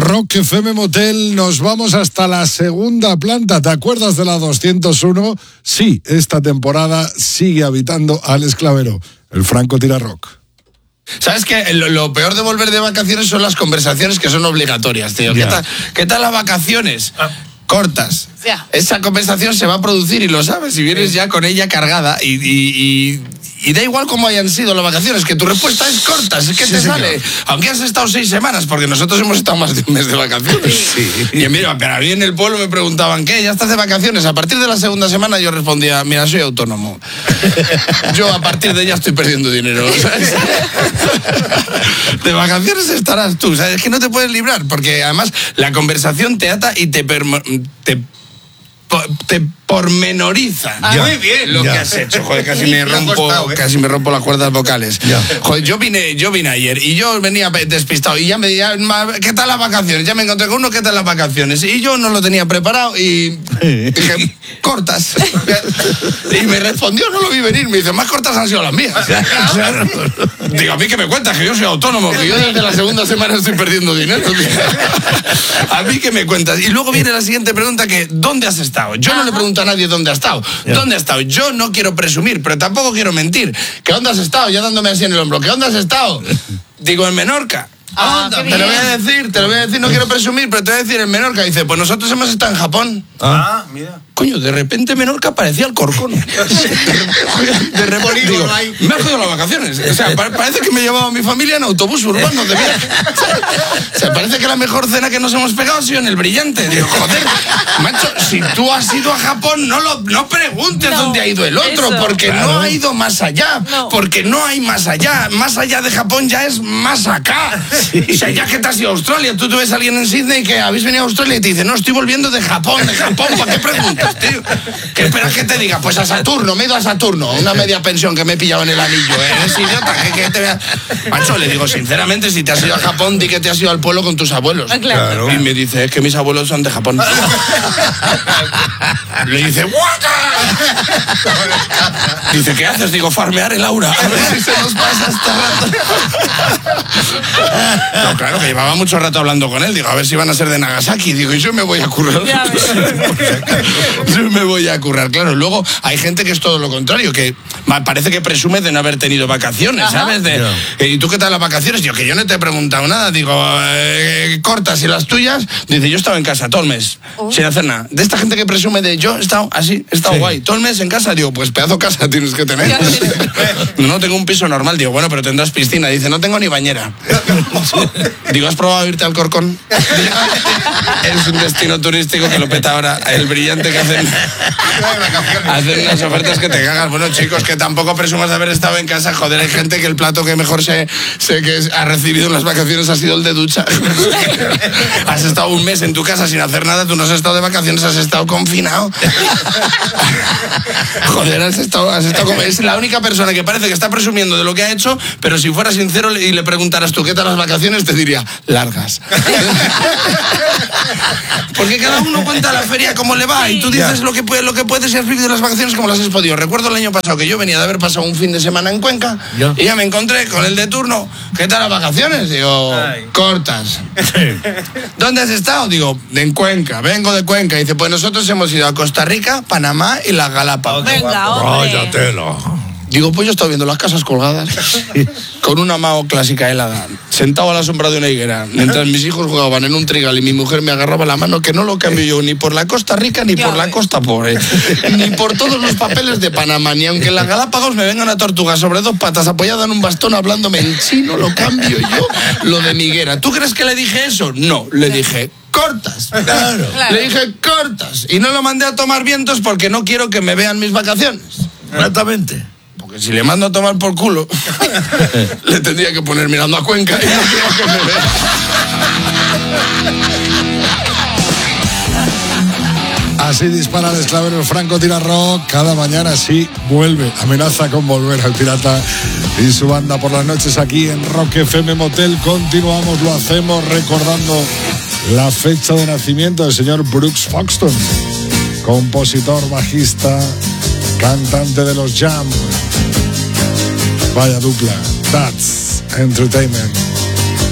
Rock FM Motel, nos vamos hasta la segunda planta. ¿Te acuerdas de la 201? Sí, esta temporada sigue habitando Alex Clavero, el Franco Tira Rock. ¿Sabes qué? Lo peor de volver de vacaciones son las conversaciones que son obligatorias, tío. ¿Qué tal las vacaciones? Cortas. Ya. Esa conversación se va a producir y lo sabes, si vienes ya con ella cargada y da igual cómo hayan sido las vacaciones, que tu respuesta es corta, es que te sale. Aunque has estado 6 semanas, porque nosotros hemos estado más de un mes de vacaciones. Sí. Y mira, pero a mí en el pueblo me preguntaban, ¿qué? ¿Ya estás de vacaciones? A partir de la segunda semana yo respondía, mira, soy autónomo. Yo a partir de ella estoy perdiendo dinero, ¿sabes? De vacaciones estarás tú, ¿sabes? Es que no te puedes librar, porque además la conversación te ata y te pormenoriza. Muy bien. Lo que has hecho. Joder, casi me rompo las cuerdas vocales. Joder, yo vine ayer y yo venía despistado y ya me decía, ¿qué tal las vacaciones? Ya me encontré con uno, ¿qué tal las vacaciones? Y yo no lo tenía preparado y dije, cortas. Y me respondió, no lo vi venir, me dice, más cortas han sido las mías. Claro. Digo, a mí que me cuentas, que yo soy autónomo, que yo desde la segunda semana estoy perdiendo dinero. A mí que me cuentas. Y luego viene la siguiente pregunta, que ¿dónde has estado? Yo no le pregunto a nadie dónde ha estado. ¿Dónde ha estado? Yo no quiero presumir, pero tampoco quiero mentir. ¿Qué dónde has estado? Ya dándome así en el hombro. ¿Qué dónde has estado? Digo, en Menorca. Te lo voy a decir, no quiero presumir, pero te voy a decir en Menorca. Dice, pues nosotros hemos estado en Japón. Mira. Coño, de repente Menorca parecía el Corcón. De repente digo, me ha jodido las vacaciones. O sea, parece que me llevaba a mi familia en autobús urbano de viaje. O sea, parece que la mejor cena que nos hemos pegado ha sido en el Brillante. Digo, joder, macho, si tú has ido a Japón, no preguntes dónde ha ido el otro, porque no ha ido más allá. Porque no hay más allá. Más allá de Japón ya es más acá. O sea, ya que te has ido a Australia, tú ves a alguien en Sydney que habéis venido a Australia y te dice, no, estoy volviendo de Japón, ¿para qué preguntas, tío? ¿Qué esperas que te diga? Pues a Saturno, me he ido a Saturno, una media pensión que me he pillado en el anillo, ¿eh? Eres idiota, que te vea. Macho, le digo, sinceramente, si te has ido a Japón, di que te has ido al pueblo con tus abuelos. Claro. Y me dice, es que mis abuelos son de Japón. Le dice, ¡guaca! Dice, ¿qué haces? Digo, farmear el aura. A ver si se nos pasa este rato. No, claro, que llevaba mucho rato hablando con él. Digo, a ver si van a ser de Nagasaki. Digo, y yo me voy a currar. Yo me voy a currar, claro. Luego hay gente que es todo lo contrario, que parece que presume de no haber tenido vacaciones, ¿sabes? ¿Y tú qué tal las vacaciones? Yo, que yo no te he preguntado nada. Digo, cortas, ¿y las tuyas? Dice, yo he estado en casa todo el mes, sin hacer nada. De esta gente que presume de yo he estado así, he estado guay, todo el mes en casa. Digo, pues pedazo casa tienes que tener. No tengo un piso normal. Digo, bueno, pero tendrás piscina. Dice, no tengo ni bañera. Digo, ¿has probado irte al Corcón? Es un destino turístico que lo peta ahora. El Brillante, que hacen unas ofertas que te cagas. Bueno, chicos, que tampoco presumas de haber estado en casa. Joder, hay gente que el plato que mejor sé que ha recibido en las vacaciones ha sido el de ducha. Has estado un mes en tu casa sin hacer nada. Tú no has estado de vacaciones, has estado confinado. Joder, has estado como... Es la única persona que parece que está presumiendo de lo que ha hecho, pero si fuera sincero y le preguntaras tú qué tal las vacaciones, te diría, largas. Porque cada uno cuenta la feria como le va y tú dices lo que puedes y has vivido las vacaciones como las has podido. Recuerdo el año pasado que yo venía de haber pasado un fin de semana en Cuenca y ya me encontré con el de turno. ¿Qué tal las vacaciones? Digo, cortas. ¿Dónde has estado? Digo, en Cuenca, vengo de Cuenca. Y dice, pues nosotros hemos ido a Costa Rica, Panamá y las Galápagos. Venga, hombre. Váyatela. Digo, pues yo he estado viendo las casas colgadas con una mao clásica helada, sentado a la sombra de una higuera, mientras mis hijos jugaban en un trigal y mi mujer me agarraba la mano, que no lo cambio yo ni por la Costa Rica ni por la Costa Pobre, ni por todos los papeles de Panamá, ni aunque en las Galápagos me venga una tortuga sobre 2 patas apoyada en un bastón hablándome en chino, lo cambio yo, lo de mi higuera. ¿Tú crees que le dije eso? No, le dije... cortas. Claro. Le dije cortas. Y no lo mandé a tomar vientos porque no quiero que me vean mis vacaciones. Exactamente. Porque si le mando a tomar por culo, le tendría que poner mirando a Cuenca y no quiero que me vea. Así dispara el Clavero, el Franco Tira Rock. Cada mañana sí vuelve, amenaza con volver al pirata y su banda por las noches aquí en Rock FM Motel. Continuamos, lo hacemos recordando la fecha de nacimiento del señor Brooks Foxton, compositor, bajista, cantante de los Jam. Vaya dupla, That's Entertainment.